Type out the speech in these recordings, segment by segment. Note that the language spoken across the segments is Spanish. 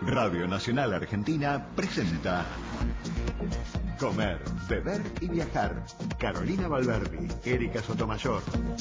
Radio Nacional Argentina presenta Comer, Beber y Viajar. Carolina Valverdi, Erika Sotomayor.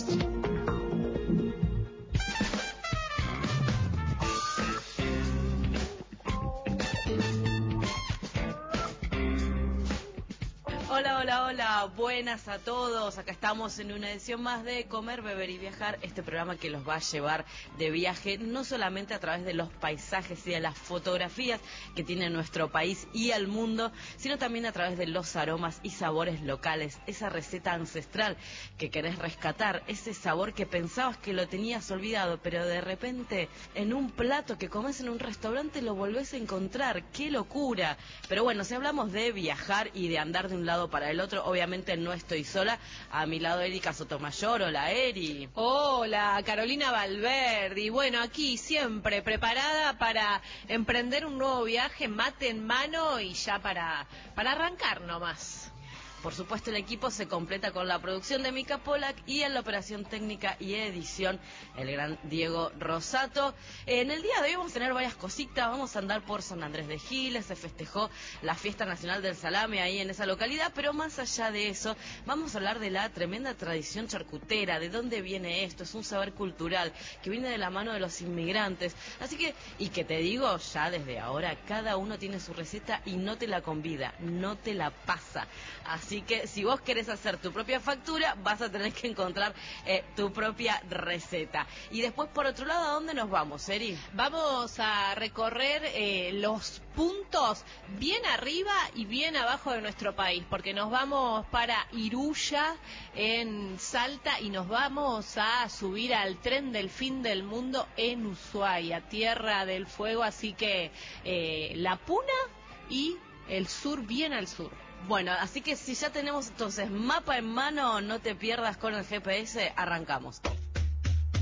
Hola, buenas a todos. Acá estamos en una edición más de Comer, Beber y Viajar, este programa que los va a llevar de viaje, no solamente a través de los paisajes y de las fotografías que tiene nuestro país y el mundo, sino también a través de los aromas y sabores locales, esa receta ancestral que querés rescatar, ese sabor que pensabas que lo tenías olvidado, pero de repente en un plato que comes en un restaurante lo volvés a encontrar. ¡Qué locura! Pero bueno, si hablamos de viajar y de andar de un lado para el otro, obviamente no estoy sola. A mi lado Erika Sotomayor. Hola, Eri. Hola, Carolina Valverdi. Bueno, aquí siempre preparada para emprender un nuevo viaje, mate en mano y ya para arrancar nomás. Por supuesto, el equipo se completa con la producción de Mica Polak y en la operación técnica y edición el gran Diego Rosato. En el día de hoy vamos a tener varias cositas. Vamos a andar por San Andrés de Giles. Se festejó la Fiesta Nacional del Salame ahí en esa localidad, pero más allá de eso vamos a hablar de la tremenda tradición charcutera, de dónde viene esto. Es un saber cultural que viene de la mano de los inmigrantes, así que, y que te digo ya desde ahora, cada uno tiene su receta y no te la convida, no te la pasa. Así que si vos querés hacer tu propia factura, vas a tener que encontrar tu propia receta. Y después, por otro lado, ¿a dónde nos vamos, Eri? Vamos a recorrer los puntos bien arriba y bien abajo de nuestro país, porque nos vamos para Iruya, en Salta, y nos vamos a subir al tren del fin del mundo en Ushuaia, Tierra del Fuego, así que La Puna y el sur, bien al sur. Bueno, así que si ya tenemos entonces mapa en mano, no te pierdas con el GPS, arrancamos.